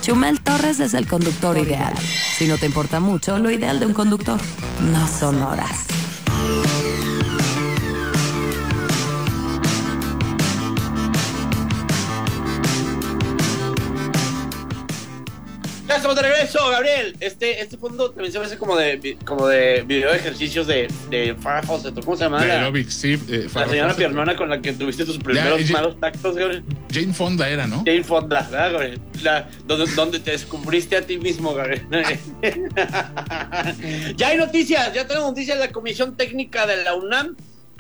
Chumel Torres es el conductor ideal. Si no te importa mucho, lo ideal de un conductor no son horas. Ya estamos de regreso, Gabriel. Este fondo también se me hace como de video de ejercicios de Farrah Fawcett. ¿Cómo se llama? De aerobics, sí. La señora piernona con la que tuviste tus primeros malos tactos, Gabriel. Jane Fonda era, ¿no? Jane Fonda, ¿verdad, Gabriel? Donde te descubriste a ti mismo, Gabriel. Ya hay noticias, ya tenemos noticias. La Comisión Técnica de la UNAM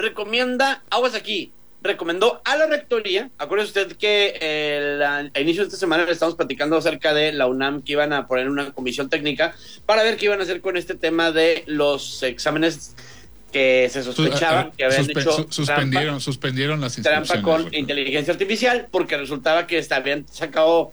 recomendó a la rectoría. Acuérdese usted que a inicio de esta semana le estamos platicando acerca de la UNAM, que iban a poner una comisión técnica para ver qué iban a hacer con este tema de los exámenes que se sospechaban que habían hecho suspendieron las instrucciones. Trampa con inteligencia artificial, porque resultaba que habían sacado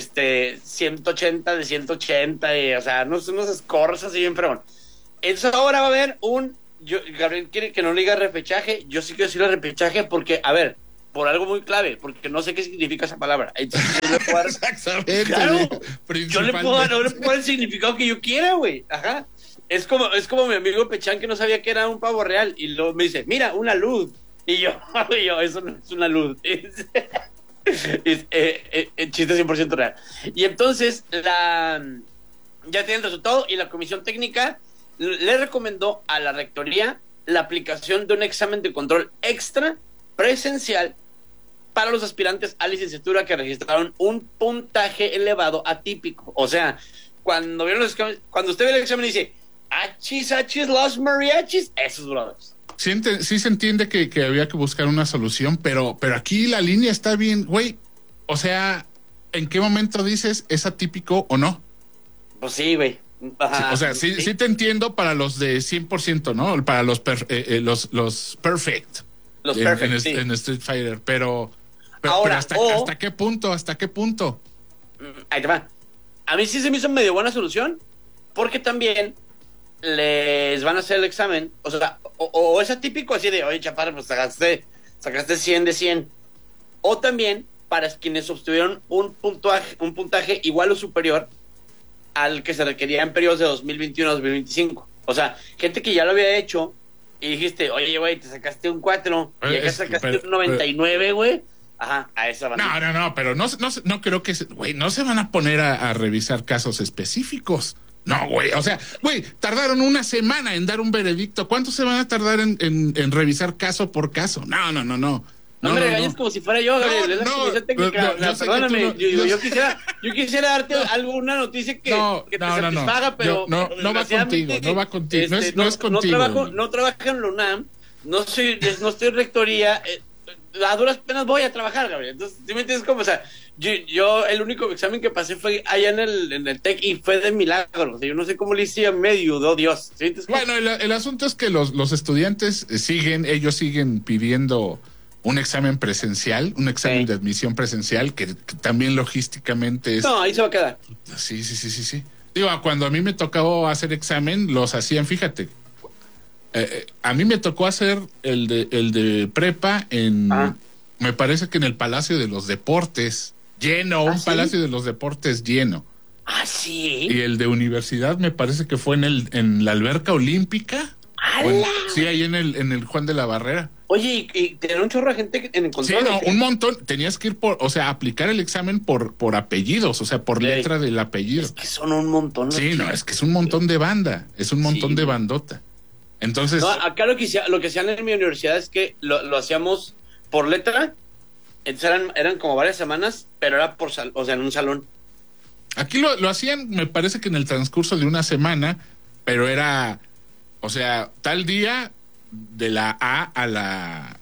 180 de 180 y, o sea, unos scores así bien fregón. Entonces ahora va a haber Gabriel quiere que no le diga repechaje. Yo sí quiero decirle repechaje porque, a ver, por algo muy clave, porque no sé qué significa esa palabra. Entonces, yo le puedo dar, exactamente. Claro, yo le puedo dar el significado que yo quiera, güey. Ajá. Es como mi amigo Pechán, que no sabía que era un pavo real, y luego me dice, mira, una luz. Y yo, eso no es una luz. Es chiste 100% real. Y entonces, ya tiene el resultado, y la comisión técnica le recomendó a la rectoría la aplicación de un examen de control extra presencial para los aspirantes a licenciatura que registraron un puntaje elevado atípico. O sea, cuando usted ve el examen y dice, achis, los mariachis, esos brothers. Sí se entiende que había que buscar una solución, pero aquí la línea está bien, güey. O sea, ¿en qué momento dices es atípico o no? Pues sí, güey. Ajá, sí, o sea, sí te entiendo para los de 100%, ¿no? Para los perfect. Los perfect, sí. En Street Fighter, pero ahora, ¿hasta qué punto? Ahí te va. A mí sí se me hizo medio buena solución, porque también les van a hacer el examen, o sea, o es atípico así de, oye, chaparro, pues sacaste 100 de 100, o también para quienes obtuvieron un puntaje igual o superior al que se requería en periodos de 2021 a 2025. O sea, gente que ya lo había hecho y dijiste, oye, güey, te sacaste un 4 y acá sacaste un 99, güey. Ajá, a esa van. No, pero no creo que, güey, no se van a poner a revisar casos específicos. No, güey, o sea, güey, tardaron una semana en dar un veredicto. ¿Cuánto se van a tardar en revisar caso por caso? No. No me regañes como si fuera yo, Gabriel. Es la comisión técnica. Perdóname, yo quisiera darte alguna noticia que te satisfaga, pero no va contigo, no es contigo. No trabajo en la UNAM, no estoy en rectoría, a duras penas voy a trabajar, Gabriel. Entonces, ¿sí me entiendes cómo? O sea, yo el único examen que pasé fue allá en el TEC y fue de milagro. O sea, yo no sé cómo le hice, me ayudó Dios. ¿Sí? Bueno, el asunto es que los estudiantes siguen pidiendo un examen presencial, un examen de admisión presencial, que también logísticamente es... No, ahí se va a quedar. Sí. Digo, cuando a mí me tocaba hacer examen, los hacían, fíjate. A mí me tocó hacer el de prepa me parece que en el Palacio de los Deportes, lleno, un Palacio de los Deportes lleno. Ah, sí. Y el de universidad me parece que fue en la alberca olímpica. Sí, ahí en el Juan de la Barrera. Oye, y tenía un chorro de gente en el control. Sí, un montón. Tenías que ir aplicar el examen por apellidos, o sea, por letra del apellido. Es que son un montón. Sí, es que es un montón de banda, es un montón de bandota. Entonces... No, acá lo que hacían en mi universidad es que lo hacíamos por letra. Entonces eran como varias semanas, pero era en un salón. Aquí lo hacían, me parece que en el transcurso de una semana, pero era, o sea, tal día de la A a la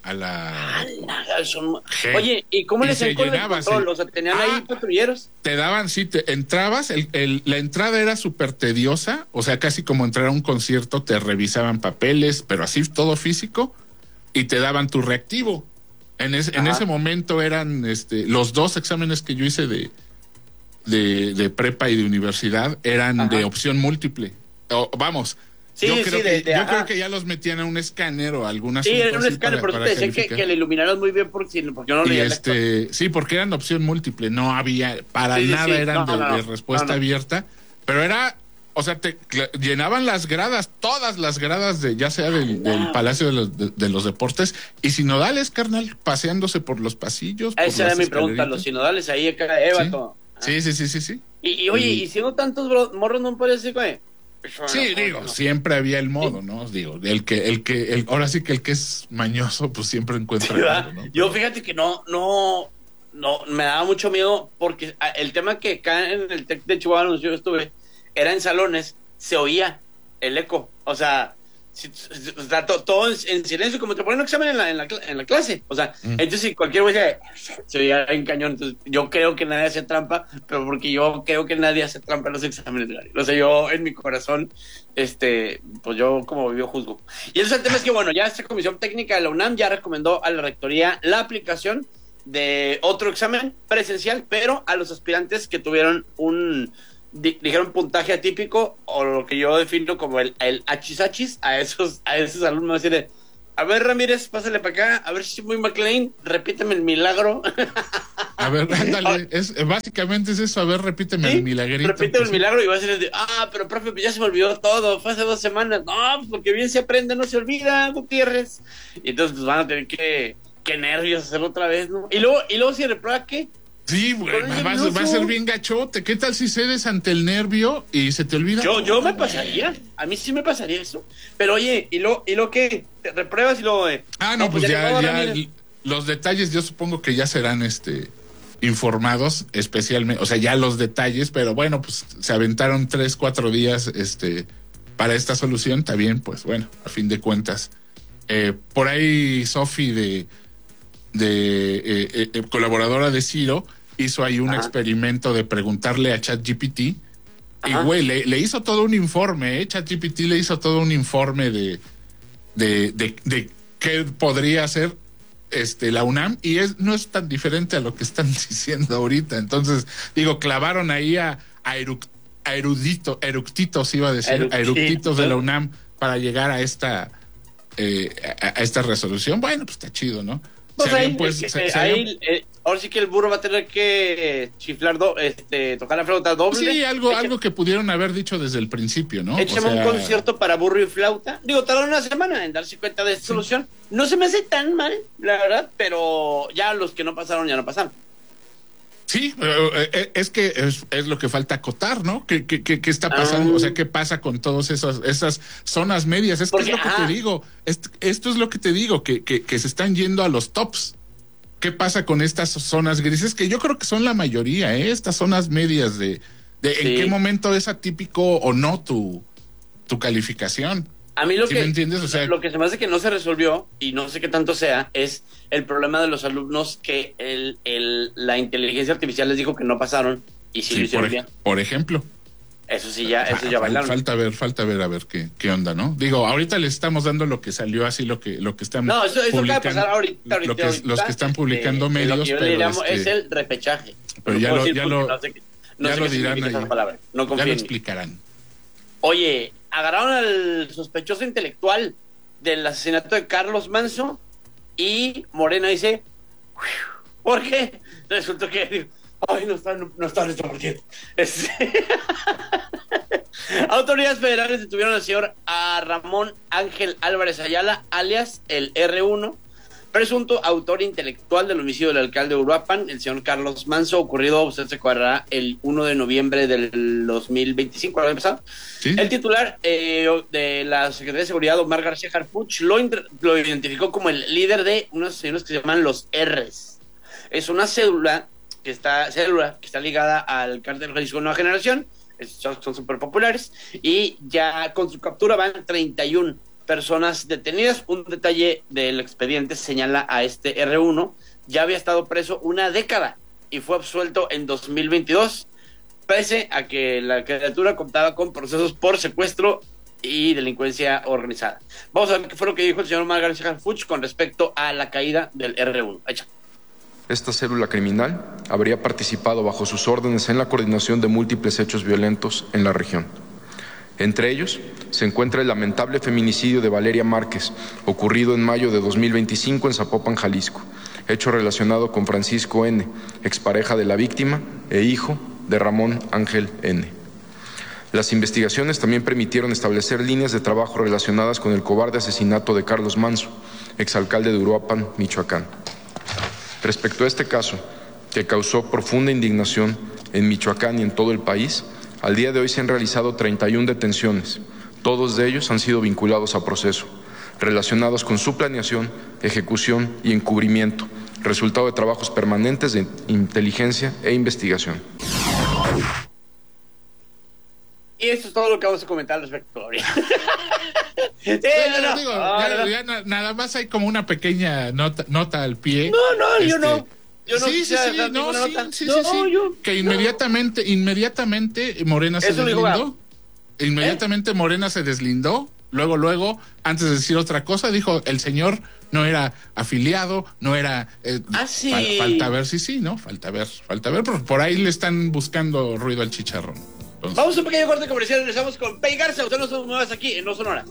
G. Oye, ¿y cómo les hacían con el control? O sea, ¿tenían ahí patrulleros? Te daban, sí, entrabas, la entrada era súper tediosa, o sea, casi como entrar a un concierto, te revisaban papeles, pero así todo físico, y te daban tu reactivo. En ese momento eran los dos exámenes que yo hice de prepa y de universidad eran de opción múltiple. Vamos, Sí, yo creo que ya los metían a un escáner o algunas. Sí, era un escáner, pero te decía que le iluminaron muy bien porque no leía sí, porque eran opción múltiple, no había, nada eran de respuesta abierta, pero era, o sea, te llenaban las gradas, todas las gradas ya sea del Palacio de los Deportes, y sinodales, carnal, paseándose por los pasillos. Esa era mi pregunta, los sinodales ahí acá, Évato. Sí. Y oye, y siendo tantos morros, no parece, güey. Sí, digo, siempre había el modo, ¿no? Digo, ahora sí que el que es mañoso, pues siempre encuentra el modo, ¿no? Yo fíjate que no, me daba mucho miedo porque el tema que acá en el TEC de Chihuahua, donde yo estuve, era en salones, se oía el eco, o sea, todo en silencio, como te ponen un examen en la clase, o sea, entonces cualquier güey se oía en cañón. Entonces yo creo que nadie hace trampa, pero porque yo creo que nadie hace trampa en los exámenes de área. O sea, yo en mi corazón, pues yo como vivo juzgo. Y entonces el tema es que, bueno, ya esta comisión técnica de la UNAM ya recomendó a la rectoría la aplicación de otro examen presencial, pero a los aspirantes que tuvieron dijeron puntaje atípico, o lo que yo defino como el achis, a esos alumnos, así de, a ver, Ramírez, pásale para acá, a ver si muy McLean, repíteme el milagro. A ver, ándale, básicamente es eso, a ver, repíteme el milagrito. Repíteme el milagro y va a ser de, pero profe, ya se me olvidó todo, fue hace 2 semanas. No, porque bien se aprende, no se olvida, Gutiérrez. Y entonces pues van a tener que nervios hacerlo otra vez, ¿no? Y luego si reprueba, ¿qué? Sí, güey, va a ser bien gachote. ¿Qué tal si cedes ante el nervio y se te olvida? Yo me pasaría, a mí sí me pasaría eso. Pero oye, ¿y lo qué? ¿Te repruebas y luego? No, pues ya los detalles yo supongo que ya serán informados especialmente, o sea, ya los detalles, pero bueno, pues se aventaron 3-4 días para esta solución, está bien, pues bueno, a fin de cuentas. Por ahí Sofi de colaboradora de Ciro hizo ahí un experimento de preguntarle a ChatGPT y güey, le hizo todo un informe, ChatGPT le hizo todo un informe de qué podría hacer la UNAM y no es tan diferente a lo que están diciendo ahorita. Entonces, digo, clavaron ahí a eructitos, iba a decir, a eructitos de la UNAM para llegar a esta resolución. Bueno, pues está chido, ¿no? Ahora sí que el burro va a tener que chiflar, tocar la flauta doble. Sí, algo que pudieron haber dicho desde el principio, ¿no? Échame un concierto para burro y flauta. Digo, tardaron una semana en darse cuenta de esta solución. No se me hace tan mal, la verdad, pero ya los que no pasaron, ya no pasaron. Sí, es que es lo que falta acotar, ¿no? ¿Qué está pasando? O sea, ¿qué pasa con todas esas zonas medias? Es lo que te digo. Esto es lo que te digo, que se están yendo a los tops. ¿Qué pasa con estas zonas grises? Que yo creo que son la mayoría, estas zonas medias de en qué momento es atípico o no tu calificación. A mí lo ¿Sí me entiendes? O sea, lo que se me hace que no se resolvió, y no sé qué tanto sea, es el problema de los alumnos que la inteligencia artificial les dijo que no pasaron y sí lo hicieron bien. Por ejemplo. Eso ya bailaron. Falta ver a ver qué onda, ¿no? Digo, ahorita les estamos dando lo que salió así, lo que están No, eso acaba de pasar ahorita. Los que están publicando medios. Lo que yo le llamo es el repechaje. Pero ya lo dirán ahí. No confío, ya lo explicarán. Oye, agarraron al sospechoso intelectual del asesinato de Carlos Manso y Morena dice, ¿por qué? Resultó que no está nuestro partido. Autoridades federales detuvieron al señor Ramón Ángel Álvarez Ayala, alias el R1, presunto autor intelectual del homicidio del alcalde de Uruapan, el señor Carlos Manso, ocurrido, usted se acordará, el 1 de noviembre del 2025, ¿lo había empezado? ¿Sí? El titular de la Secretaría de Seguridad, Omar García Harfuch, lo identificó como el líder de unos señores que se llaman los R's. Es una célula que está ligada al cártel Jalisco Nueva Generación, son súper populares, y ya con su captura van 31 personas detenidas. Un detalle del expediente señala a este R1, ya había estado preso 1 década y fue absuelto en 2022, pese a que la criatura contaba con procesos por secuestro y delincuencia organizada. Vamos a ver qué fue lo que dijo el señor Omar García Harfuch con respecto a la caída del R1. Echa. Esta célula criminal habría participado bajo sus órdenes en la coordinación de múltiples hechos violentos en la región. Entre ellos se encuentra el lamentable feminicidio de Valeria Márquez, ocurrido en mayo de 2025 en Zapopan, Jalisco, hecho relacionado con Francisco N., expareja de la víctima e hijo de Ramón Ángel N. Las investigaciones también permitieron establecer líneas de trabajo relacionadas con el cobarde asesinato de Carlos Manso, exalcalde de Uruapan, Michoacán. Respecto a este caso, que causó profunda indignación en Michoacán y en todo el país, al día de hoy se han realizado 31 detenciones. Todos de ellos han sido vinculados a proceso, relacionados con su planeación, ejecución y encubrimiento, resultado de trabajos permanentes de inteligencia e investigación. Y eso es todo lo que vamos a comentar al respecto. Nada más hay como una pequeña nota al pie. Yo no. Que inmediatamente Morena se deslindó. Inmediatamente Morena se deslindó. Luego, antes de decir otra cosa, dijo el señor no era afiliado, no era. Sí. Falta ver falta ver. Por ahí le están buscando ruido al chicharrón. Entonces, vamos a un pequeño corte comercial. Regresamos con Pei Garza. Ustedes no son nuevas aquí en No Sonora.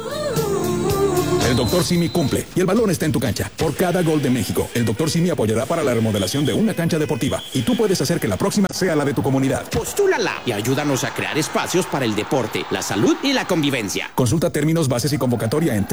El Dr. Simi cumple y el balón está en tu cancha. Por cada gol de México, el Dr. Simi apoyará para la remodelación de una cancha deportiva y tú puedes hacer que la próxima sea la de tu comunidad. Postúlala y ayúdanos a crear espacios para el deporte, la salud y la convivencia. Consulta términos, bases y convocatoria en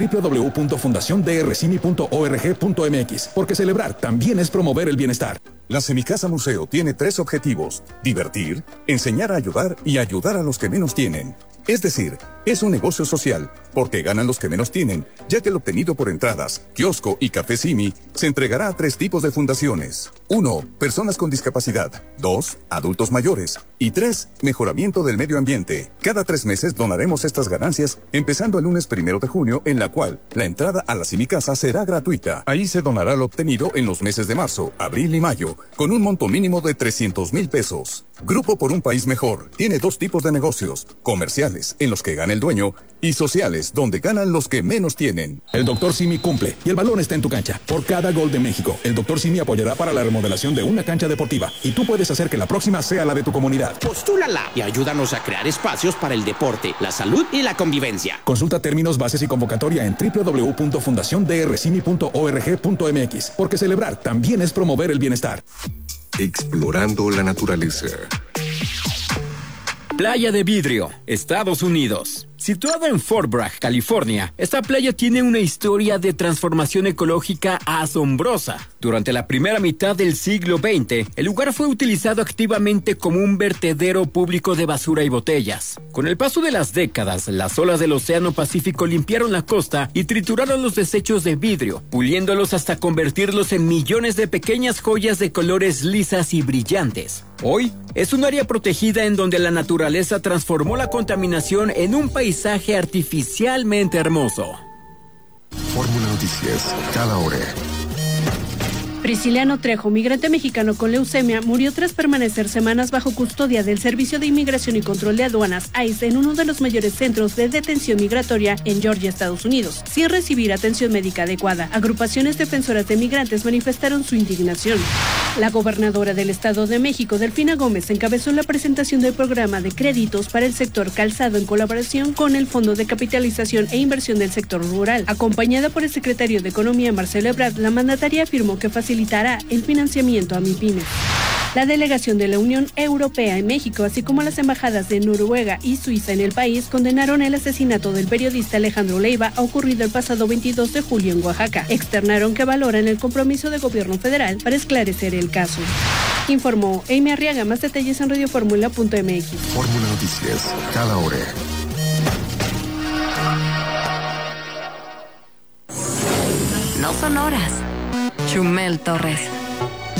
www.fundaciondrcimi.org.mx, porque celebrar también es promover el bienestar. La Semicasa Museo tiene 3 objetivos: divertir, enseñar a ayudar y ayudar a los que menos tienen. Es decir, es un negocio social, porque ganan los que menos tienen, ya que el obtenido por entradas, kiosco y café Simi se entregará a 3 tipos de fundaciones. 1. Personas con discapacidad. 2. Adultos mayores. Y 3. Mejoramiento del medio ambiente. Cada 3 meses donaremos estas ganancias, empezando el lunes 1 de junio, en la cual la entrada a la Semicasa será gratuita. Ahí se donará lo obtenido en los meses de marzo, abril y mayo, con un monto mínimo de 300,000 pesos. Grupo por un País Mejor tiene 2 tipos de negocios: comerciales, en los que gana el dueño, y sociales, donde ganan los que menos tienen. El Dr. Simi cumple y el balón está en tu cancha. Por cada gol de México, el Dr. Simi apoyará para la remodelación de una cancha deportiva y tú puedes hacer que la próxima sea la de tu comunidad. Postúlala y ayúdanos a crear espacios para el deporte, la salud y la convivencia. Consulta términos, bases y convocatoria en www.fundaciondrcimi.org.mx, porque celebrar también es promover el bienestar. Explorando la naturaleza. Playa de Vidrio, Estados Unidos. Situada en Fort Bragg, California, esta playa tiene una historia de transformación ecológica asombrosa. Durante la primera mitad del siglo XX, el lugar fue utilizado activamente como un vertedero público de basura y botellas. Con el paso de las décadas, las olas del Océano Pacífico limpiaron la costa y trituraron los desechos de vidrio, puliéndolos hasta convertirlos en millones de pequeñas joyas de colores lisas y brillantes. Hoy, es un área protegida en donde la naturaleza transformó la contaminación en un paisaje artificialmente hermoso. Fórmula Noticias, cada hora. Prisciliano Trejo, migrante mexicano con leucemia, murió tras permanecer semanas bajo custodia del Servicio de Inmigración y Control de Aduanas, ICE, en uno de los mayores centros de detención migratoria en Georgia, Estados Unidos, sin recibir atención médica adecuada. Agrupaciones defensoras de migrantes manifestaron su indignación. La gobernadora del Estado de México, Delfina Gómez, encabezó la presentación del programa de créditos para el sector calzado en colaboración con el Fondo de Capitalización e Inversión del Sector Rural. Acompañada por el secretario de Economía, Marcelo Ebrard, la mandataria afirmó que facilitará el financiamiento a MIPYMES. La delegación de la Unión Europea en México, así como las embajadas de Noruega y Suiza en el país, condenaron el asesinato del periodista Alejandro Leiva, ocurrido el pasado 22 de julio en Oaxaca. Externaron que valoran el compromiso del gobierno federal para esclarecer el caso. Informó Amy Arriaga. Más detalles en radioformula.mx. Fórmula Noticias, cada hora. No son horas. Chumel Torres.